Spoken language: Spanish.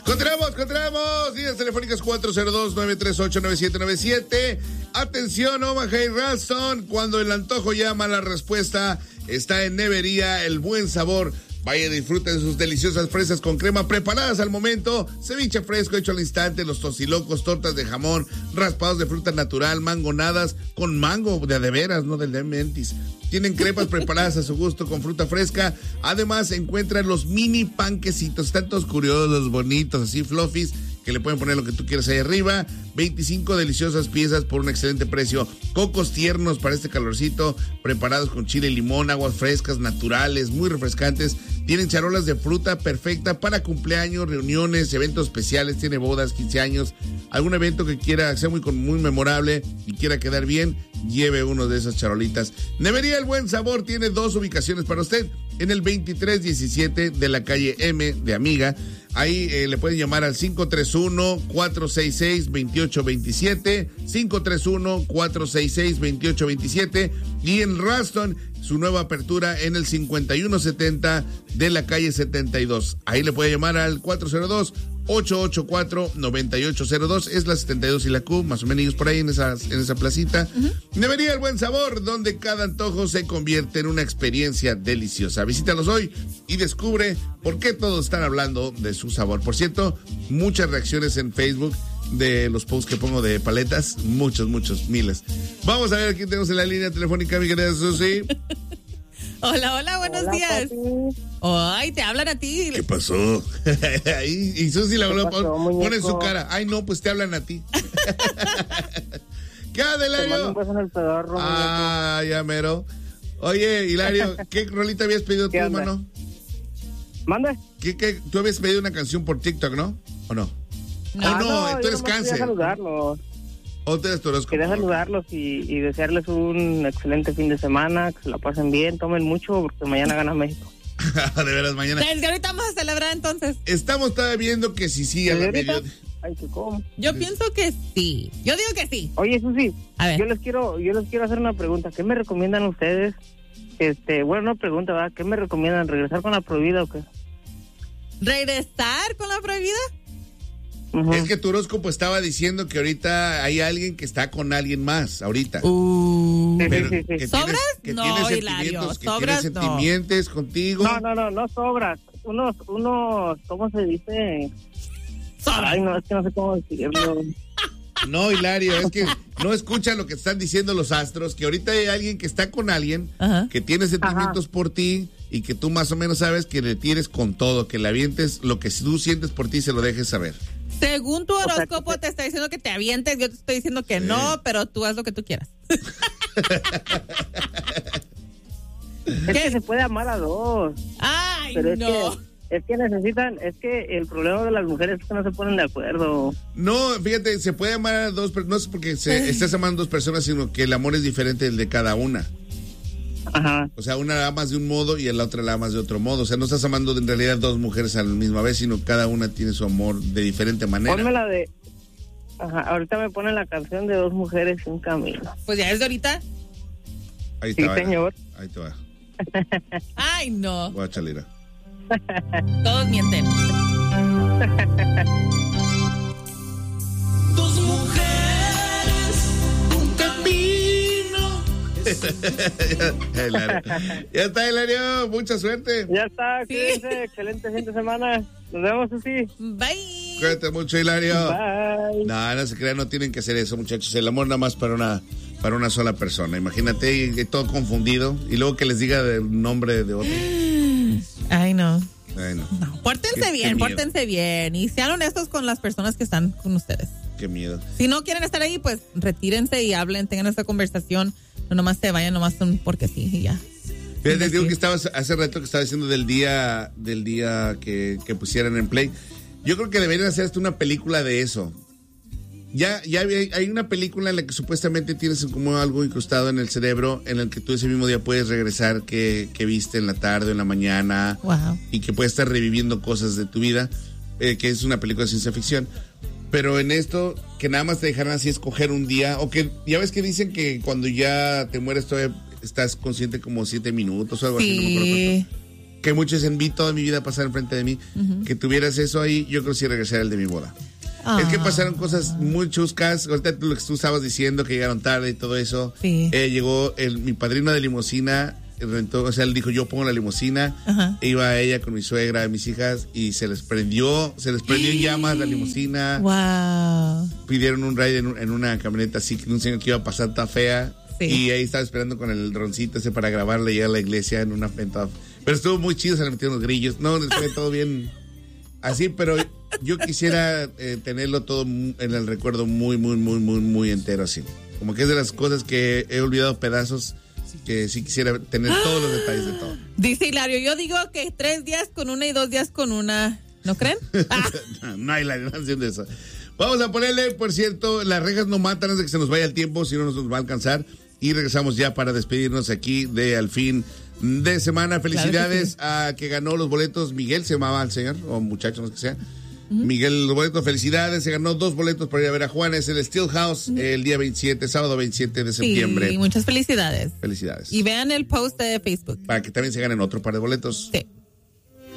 Continuamos. Líneas telefónicas 402-938-9797. Atención, Omaha y Ralston. Cuando el antojo llama, la respuesta está en Nevería, el buen sabor. Vaya, disfruten de sus deliciosas fresas con crema preparadas al momento, ceviche fresco hecho al instante, los tosilocos, tortas de jamón, raspados de fruta natural, mangonadas con mango de veras, no del de mentis. Tienen crepas preparadas a su gusto con fruta fresca. Además, encuentran los mini panquecitos, están todos curiosos, bonitos, así fluffies, que le pueden poner lo que tú quieras ahí arriba. 25 deliciosas piezas por un excelente precio. Cocos tiernos para este calorcito, preparados con chile y limón, aguas frescas, naturales, muy refrescantes. Tienen charolas de fruta perfecta para cumpleaños, reuniones, eventos especiales. Tiene bodas, 15 años, algún evento que quiera sea muy memorable y quiera quedar bien, lleve uno de esas charolitas. Nevería El Buen Sabor tiene 2 ubicaciones para usted. En el 2317 de la calle M de Amiga. Ahí le pueden llamar al 531-466-2827, 531-466-2827, y en Ralston, su nueva apertura en el 5170 de la calle 72. Ahí le puede llamar al 402-884-9802, es la 72 y la Q, más o menos por ahí en esa placita. Nevería El Buen Sabor, donde cada antojo se convierte en una experiencia deliciosa. Visítalos hoy y descubre por qué todos están hablando de su sabor. Por cierto, muchas reacciones en Facebook de los posts que pongo de paletas, muchos, miles. Vamos a ver quién tenemos en la línea telefónica, mi querida Susi. Hola, buenos días. Ay, te hablan a ti. ¿Qué pasó? Y Susi la habló, pone en su cara. Ay, no, pues te hablan a ti. ¿Qué onda, Hilario? Ya mero. Oye, Hilario, ¿qué rolita habías pedido tú, mano? ¿Mande? ¿Qué? Tú habías pedido una canción por TikTok, ¿no? ¿O no? No, tú eres Cáncer. Quería saludarlos. ¿O tú eres Horóscopo? Quería saludarlos y desearles un excelente fin de semana, que se la pasen bien, tomen mucho, porque mañana gana México. De veras, mañana. Desde ahorita vamos a celebrar, entonces. Estamos todavía viendo que sí a la medio. Ay, ¿qué cómo? Yo pienso que sí. Yo digo que sí. Oye, Susi, a ver. Yo les quiero hacer una pregunta. ¿Qué me recomiendan ustedes? Bueno, no pregunta, ¿verdad? ¿Qué me recomiendan? ¿Regresar con la prohibida o qué? ¿Regresar con la prohibida? Uh-huh. Es que tu horóscopo estaba diciendo que ahorita hay alguien que está con alguien más, ahorita. Pero sí. ¿Sobras? Que no, tiene Hilario, sentimientos, que tiene sentimientos contigo. No sobras. Unos, ¿cómo se dice? Sobras. Ay, no, es que no sé cómo decirlo. No, Hilario, es que no escucha lo que están diciendo los astros, que ahorita hay alguien que está con alguien, que tiene sentimientos por ti, y que tú más o menos sabes que le tires con todo, que le avientes lo que tú sientes por ti, se lo dejes saber. Según tu horóscopo te está diciendo que te avientes, yo te estoy diciendo que no, pero tú haz lo que tú quieras. Es que se puede amar a dos. Ay, pero no. Es que el problema de las mujeres es que no se ponen de acuerdo. No, fíjate, se puede amar a dos, pero no es porque estés amando a dos personas, sino que el amor es diferente del de cada una. Ajá. O sea, una la amas de un modo y la otra la amas de otro modo. O sea, no estás amando en realidad dos mujeres a la misma vez, sino cada una tiene su amor de diferente manera. Ponme la de... Ajá, ahorita me ponen la canción de Dos Mujeres y un Camino. Pues ya es de ahorita. Ahí te va. Sí, señor. Ahí te va. Ay, no. Voy a chalera. Todos mienten. Dos mujeres, un camino. Ya está, Hilario. Mucha suerte. Ya está. Sí. Cuídense. Excelente fin de semana. Nos vemos, Susi. Bye. Cuídate mucho, Hilario. Bye. No se crean, no tienen que hacer eso, muchachos. El amor nada más para una sola persona. Imagínate, y todo confundido. Y luego que les diga el nombre de otro. Ay, no. Ay, no. Pórtense bien. Y sean honestos con las personas que están con ustedes. Qué miedo. Si no quieren estar ahí, pues retírense y hablen, tengan esta conversación. No nomás se vayan, nomás porque sí y ya. Fíjate, digo que hace rato que estaba diciendo del día que pusieran en Play. Yo creo que deberían hacer hasta una película de eso. Ya hay una película en la que supuestamente tienes como algo incrustado en el cerebro, en el que tú ese mismo día puedes regresar que viste en la tarde o en la mañana. Wow. Y que puedes estar reviviendo cosas de tu vida, que es una película de ciencia ficción. Pero en esto, que nada más te dejaran así escoger un día, o que ya ves que dicen que cuando ya te mueres todavía estás consciente como 7 minutos o algo así. No me acuerdo cuánto. que muchos vi toda mi vida pasar enfrente de mí, que tuvieras eso ahí, yo creo que sí regresaría al de mi boda. Es que pasaron cosas muy chuscas. Ahorita lo que tú estabas diciendo, que llegaron tarde y todo eso. Sí. Llegó mi padrino de limusina, rentó, o sea, él dijo, yo pongo la limusina. Iba ella con mi suegra, mis hijas, y se les prendió en llamas la limusina. Wow. Pidieron un ride en una camioneta así, que un señor que iba a pasar tan fea. Sí. Y ahí estaba esperando con el droncito ese para grabarle y a la iglesia en una venta. Pero estuvo muy chido, se le metieron los grillos. No, fue todo bien así, pero yo quisiera tenerlo todo en el recuerdo muy entero así. Como que es de las cosas que he olvidado pedazos, que sí quisiera tener todos los detalles de todo. Dice Hilario, yo digo que 3 días con una y 2 días con una. ¿No creen? No hay la haciendo eso. Vamos a ponerle, por cierto, las rejas no matan antes de que se nos vaya el tiempo, si no nos va a alcanzar. Y regresamos ya para despedirnos aquí de Al Fin de Semana. Felicidades a que ganó los boletos. Miguel se llamaba el señor, o muchacho, no sé qué sea. Miguel, los boletos, felicidades. Se ganó 2 boletos para ir a ver a Juanes, el Steel House, el día 27, sábado 27 de septiembre. Sí, muchas felicidades. Felicidades. Y vean el post de Facebook. Para que también se ganen otro par de boletos. Sí.